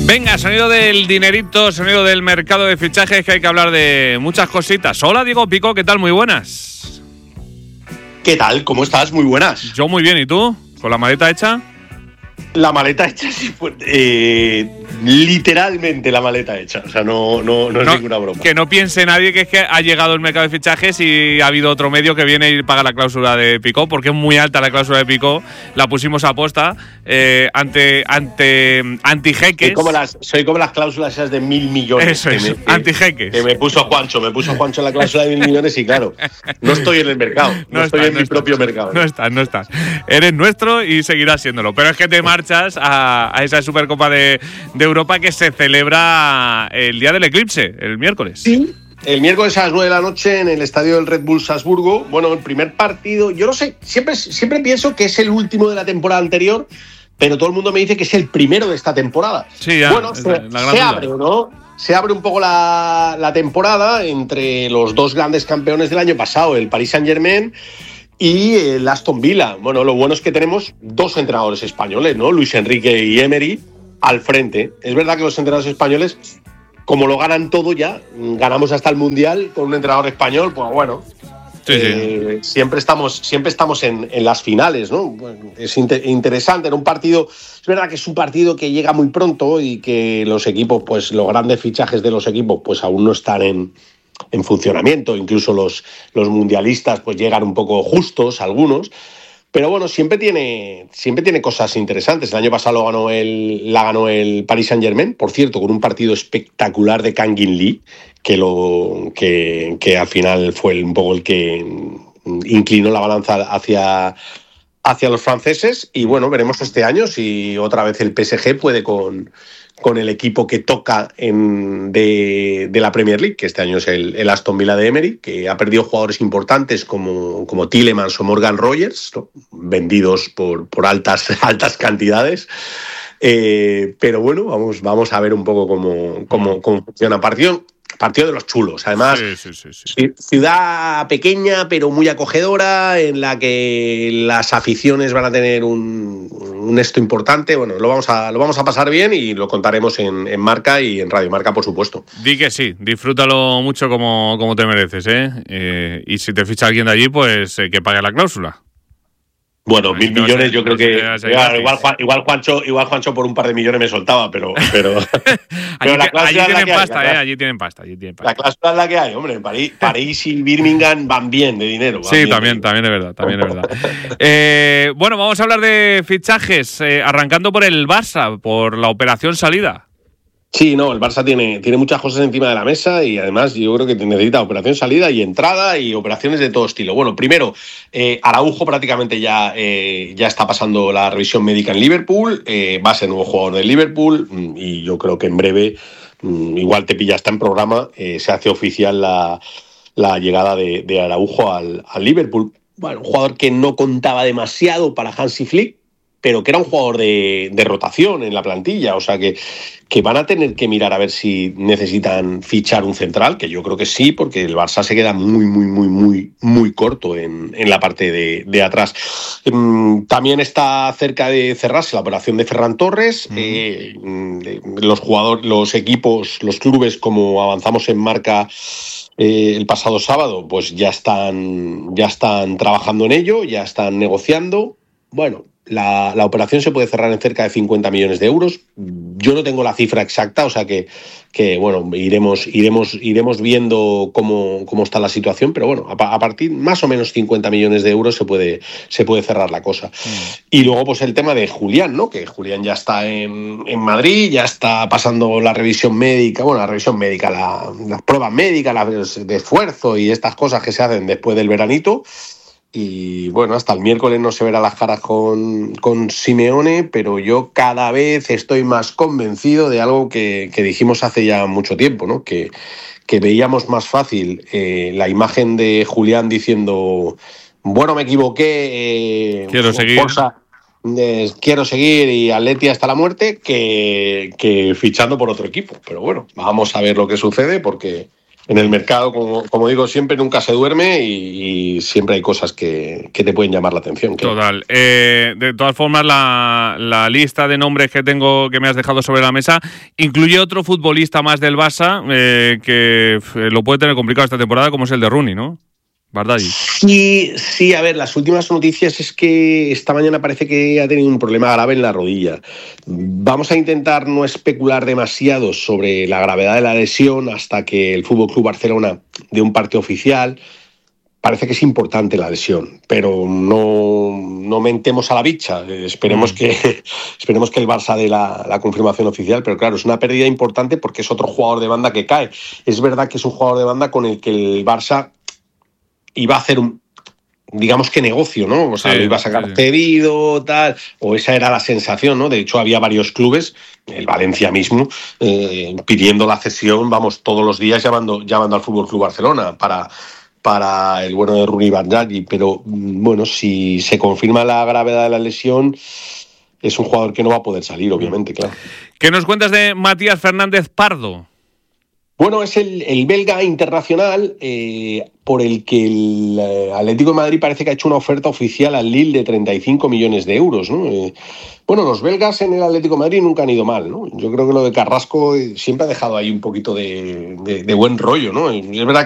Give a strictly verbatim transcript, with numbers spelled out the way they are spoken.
Venga, sonido del dinerito, sonido del mercado de fichajes, que hay que hablar de muchas cositas. Hola, Diego Pico, ¿qué tal? Muy buenas. ¿Qué tal? ¿Cómo estás? Muy buenas. Yo muy bien, ¿y tú? ¿Con la maleta hecha? La maleta hecha, sí, pues, eh, literalmente la maleta hecha. O sea, no, no, no es no, ninguna broma. Que no piense nadie que es que ha llegado el mercado de fichajes y ha habido otro medio que viene y paga la cláusula de Pico, porque es muy alta la cláusula de Pico. La pusimos a posta eh, ante, ante antijeques. Soy como, las, soy como las cláusulas esas de mil millones. Eso es, que antijeques. Que me puso Juancho, me puso Juancho en la cláusula de mil millones y claro, no estoy en el mercado. No, no estoy estás, en no mi estás, propio mercado. No estás, no estás. Eres nuestro y seguirás siéndolo. Pero es que te marchas a, a esa Supercopa de, de Europa que se celebra el día del eclipse, el miércoles. Sí, el miércoles a las nueve de la noche en el estadio del Red Bull Salzburgo. Bueno, el primer partido, yo no sé, siempre, siempre pienso que es el último de la temporada anterior, pero todo el mundo me dice que es el primero de esta temporada. Sí, ya, bueno, se, se abre, ¿no? Se abre un poco la, la temporada entre los dos grandes campeones del año pasado, el Paris Saint-Germain y el Aston Villa. Bueno, lo bueno es que tenemos dos entrenadores españoles, ¿no? Luis Enrique y Emery al frente. Es verdad que los entrenadores españoles, como lo ganan todo ya, ganamos hasta el Mundial con un entrenador español, pues bueno, sí, eh, sí. siempre estamos, siempre estamos en, en las finales, ¿no? Bueno, es inter- interesante en un partido. Es verdad que es un partido que llega muy pronto y que los equipos, pues los grandes fichajes de los equipos, pues aún no están en en funcionamiento, incluso los, los mundialistas pues llegan un poco justos algunos, pero bueno, siempre tiene, siempre tiene cosas interesantes. El año pasado lo ganó el, la ganó el Paris Saint-Germain, por cierto, con un partido espectacular de Kang In Lee, que, lo, que, que al final fue un poco el que inclinó la balanza hacia, hacia los franceses, y bueno, veremos este año si otra vez el P S G puede con con el equipo que toca en, de, de la Premier League, que este año es el, el Aston Villa de Emery, que ha perdido jugadores importantes como, como Tielemans o Morgan Rogers, ¿no? Vendidos por, por altas, altas cantidades. Eh, pero bueno, vamos, vamos a ver un poco cómo, cómo, cómo funciona. Partido, partido de los chulos, además. Sí, sí, sí, sí. Ciudad pequeña, pero muy acogedora, en la que las aficiones van a tener un, un esto importante. Bueno, lo vamos a, lo vamos a pasar bien y lo contaremos en, en Marca y en Radio Marca, por supuesto. Di que sí, disfrútalo mucho como, como te mereces, ¿eh? eh y si te ficha alguien de allí, pues eh, que pague la cláusula. Bueno, mil millones, yo creo que igual, igual, igual Juancho, igual Juancho por un par de millones me soltaba, pero, pero, pero allí, la allí tienen pasta, hay, eh, allí tienen pasta, allí tienen pasta. La cláusula es la que hay, hombre. París, París y Birmingham van bien de dinero. Sí, bien, también, bien. también es verdad, también es verdad. eh, bueno, vamos a hablar de fichajes, eh, arrancando por el Barça, por la operación salida. Sí, no, el Barça tiene, tiene muchas cosas encima de la mesa y además yo creo que necesita operación salida y entrada y operaciones de todo estilo. Bueno, primero, eh, Araujo prácticamente ya, eh, ya está pasando la revisión médica en Liverpool, eh, va a ser nuevo jugador del Liverpool y yo creo que en breve, igual te pilla hasta en programa, eh, se hace oficial la, la llegada de, de Araujo al, al Liverpool. Bueno, un jugador que no contaba demasiado para Hansi Flick, pero que era un jugador de, de rotación en la plantilla, o sea que, que van a tener que mirar a ver si necesitan fichar un central, que yo creo que sí, porque el Barça se queda muy, muy, muy, muy, muy corto en, en la parte de, de atrás. También está cerca de cerrarse la operación de Ferran Torres. Mm. Eh, los jugadores, los equipos, los clubes, como avanzamos en Marca eh, el pasado sábado, pues ya están, ya están trabajando en ello, ya están negociando. Bueno, La, la operación se puede cerrar en cerca de cincuenta millones de euros. Yo no tengo la cifra exacta, o sea que, que bueno, iremos, iremos, iremos viendo cómo, cómo está la situación, pero bueno, a, a partir más o menos cincuenta millones de euros se puede, se puede cerrar la cosa. Mm. Y luego, pues el tema de Julián, ¿no? Que Julián ya está en, en Madrid, ya está pasando la revisión médica, bueno, la revisión médica, la, las pruebas médicas, las de esfuerzo y estas cosas que se hacen después del veranito. Y bueno, hasta el miércoles no se verá las caras con, con Simeone, pero yo cada vez estoy más convencido de algo que, que dijimos hace ya mucho tiempo, ¿no? Que, que veíamos más fácil eh, la imagen de Julián diciendo, bueno, me equivoqué, eh, quiero seguir. Forza, eh, quiero seguir y Atleti hasta la muerte, que, que fichando por otro equipo. Pero bueno, vamos a ver lo que sucede porque... en el mercado, como, como digo siempre, nunca se duerme y, y siempre hay cosas que, que te pueden llamar la atención. Claro. Total. Eh, de todas formas, la, la lista de nombres que tengo, que me has dejado sobre la mesa, incluye otro futbolista más del Barça eh, que eh, lo puede tener complicado esta temporada, como es el de Rooney, ¿no? Bardaghi. Sí, sí, a ver, las últimas noticias es que esta mañana parece que ha tenido un problema grave en la rodilla. Vamos a intentar no especular demasiado sobre la gravedad de la lesión hasta que el F C Barcelona dé un parte oficial. Parece que es importante la lesión, pero no, no mentemos a la bicha. Esperemos, mm. que, esperemos que el Barça dé la, la confirmación oficial, pero claro, es una pérdida importante porque es otro jugador de banda que cae. Es verdad que es un jugador de banda con el que el Barça iba a hacer un, digamos que negocio, ¿no? O sea, sí, lo iba a sacar sí. cedido, tal, o esa era la sensación, ¿no? De hecho, había varios clubes, el Valencia mismo, eh, pidiendo la cesión, vamos, todos los días llamando, llamando al F C Barcelona para, para el bueno de Rooney Bardaghi, pero bueno, si se confirma la gravedad de la lesión, es un jugador que no va a poder salir, obviamente, claro. ¿Qué nos cuentas de Matías Fernández Pardo? Bueno, es el, el belga internacional eh, por el que el eh, Atlético de Madrid parece que ha hecho una oferta oficial al Lille de treinta y cinco millones de euros, ¿no? Eh, bueno, los belgas en el Atlético de Madrid nunca han ido mal, ¿no? Yo creo que lo de Carrasco siempre ha dejado ahí un poquito de, de, de buen rollo, ¿no? Es verdad que